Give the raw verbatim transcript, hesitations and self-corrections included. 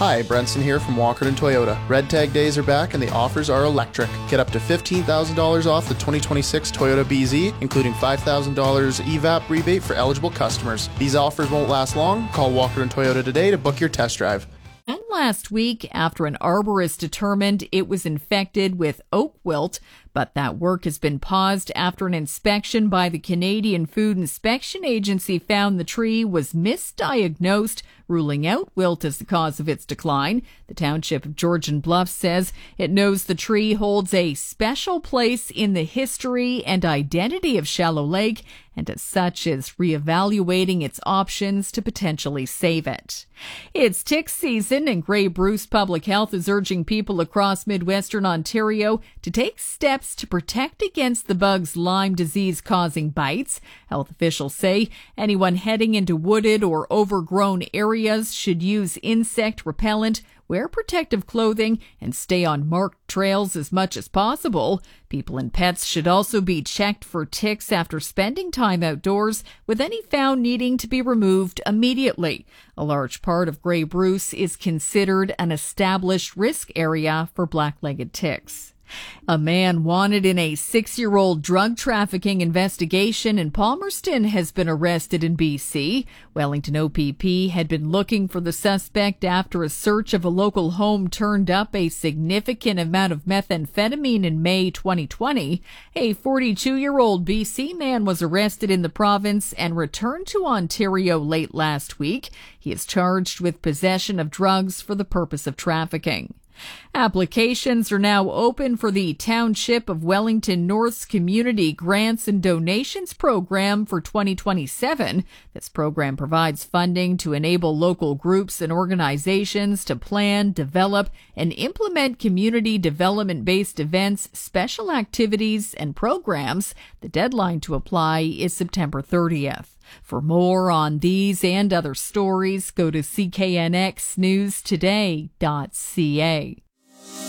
Hi, Brenson here from Walkerton Toyota. Red Tag days are back and the offers are electric. Get up to fifteen thousand dollars off the twenty twenty-six Toyota B Z, including five thousand dollars E V A P rebate for eligible customers. These offers won't last long. Call Walkerton Toyota today to book your test drive. And last week, after an arborist determined it was infected with oak wilt, but that work has been paused after an inspection by the Canadian Food Inspection Agency found the tree was misdiagnosed, ruling out wilt as the cause of its decline. The township of Georgian Bluffs says it knows the tree holds a special place in the history and identity of Shallow Lake, and as such is reevaluating its options to potentially save it. It's tick season, and Grey Bruce Public Health is urging people across Midwestern Ontario to take steps to protect against the bug's Lyme disease-causing bites. Health officials say anyone heading into wooded or overgrown areas should use insect repellent, wear protective clothing, and stay on marked trails as much as possible. People and pets should also be checked for ticks after spending time outdoors, with any found needing to be removed immediately. A large part of Grey Bruce is considered an established risk area for black-legged ticks. A man wanted in a six-year-old drug trafficking investigation in Palmerston has been arrested in B C. Wellington O P P had been looking for the suspect after a search of a local home turned up a significant amount of methamphetamine in May twenty twenty. A forty-two-year-old B C man was arrested in the province and returned to Ontario late last week. He is charged with possession of drugs for the purpose of trafficking. Applications are now open for the Township of Wellington North's Community Grants and Donations Program for twenty twenty-seven. This program provides funding to enable local groups and organizations to plan, develop, and implement community development-based events, special activities, and programs. The deadline to apply is September thirtieth. For more on these and other stories, go to c k n x news today dot c a.